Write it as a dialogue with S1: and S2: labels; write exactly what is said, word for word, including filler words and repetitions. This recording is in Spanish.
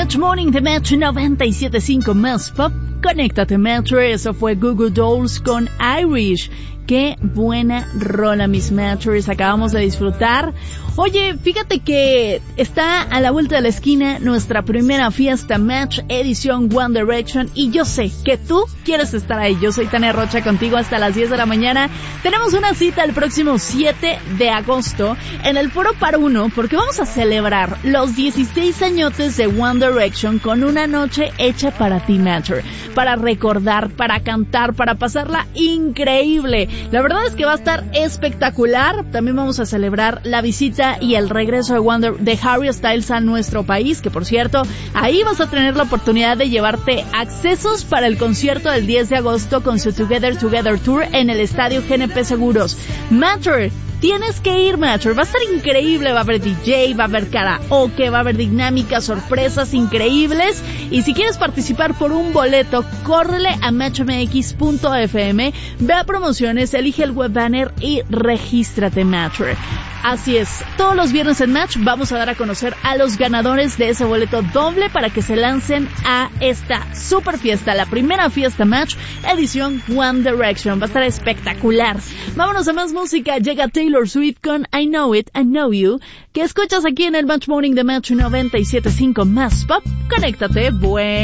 S1: Match Morning de Match noventa y siete punto cinco más Pop. Conéctate, Metro. Eso fue Google Dolls con Irish. Qué buena rola, mis Matchers. Acabamos de disfrutar. Oye, fíjate que está a la vuelta de la esquina nuestra primera fiesta Match edición One Direction y yo sé que tú quieres estar ahí. Yo soy Tania Rocha contigo hasta las diez de la mañana. Tenemos una cita el próximo siete de agosto en el Foro Par Uno porque vamos a celebrar los dieciséis añotes de One Direction con una noche hecha para ti, Matcher. Para recordar, para cantar, para pasarla increíble. La verdad es que va a estar espectacular. También vamos a celebrar la visita y el regreso de, Wonder, de Harry Styles a nuestro país, que por cierto, ahí vas a tener la oportunidad de llevarte accesos para el concierto del diez de agosto con su Together Together Tour en el Estadio G N P Seguros. Matcher, tienes que ir, Matcher. Va a estar increíble. Va a haber D J, va a haber karaoke, va a haber dinámicas, sorpresas increíbles. Y si quieres participar por un boleto, córrele a match m x punto f m, ve a promociones, elige el web banner y regístrate, Matcher. Así es, todos los viernes en Match vamos a dar a conocer a los ganadores de ese boleto doble para que se lancen a esta super fiesta, la primera fiesta Match, edición One Direction. Va a estar espectacular. Vámonos a más música. Llega Taylor Swift con I Know It, I Know You, que escuchas aquí en el Match Morning de Match noventa y siete punto cinco más Pop. Conéctate, buen